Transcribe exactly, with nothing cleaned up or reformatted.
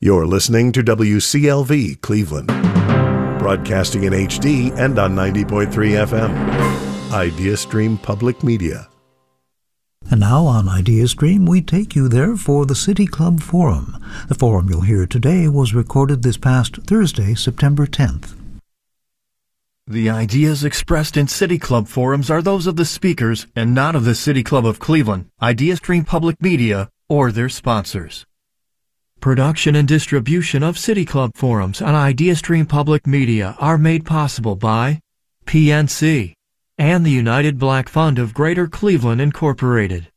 You're listening to W C L V Cleveland, broadcasting in H D and on ninety point three F M. IdeaStream Public Media. And now on IdeaStream, we take you there for the City Club Forum. The forum you'll hear today was recorded this past Thursday, September tenth. The ideas expressed in City Club forums are those of the speakers and not of the City Club of Cleveland, IdeaStream Public Media, or their sponsors. Production and distribution of City Club forums on IdeaStream Public Media are made possible by P N C and the United Black Fund of Greater Cleveland, Incorporated.